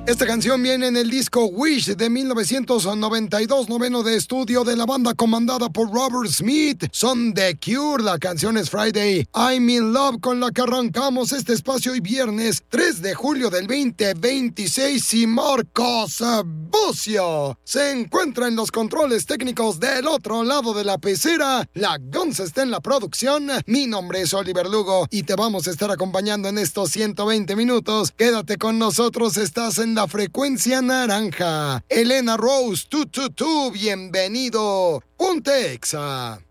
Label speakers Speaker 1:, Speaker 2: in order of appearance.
Speaker 1: Esta canción viene en el disco Wish de 1992, noveno de estudio de la banda comandada por Robert Smith. Son The Cure, la canción es Friday I'm in Love, con la que arrancamos este espacio hoy viernes 3 de julio del 2026. Y Marcos Bucio se encuentra en los controles técnicos del otro lado de la pecera. La Gonza está en la producción. Mi nombre es Oliver Lugo y te vamos a estar acompañando en estos 120 minutos. Quédate con nosotros, estás en la frecuencia naranja. Elena Rose, bienvenido. Ponte Exa.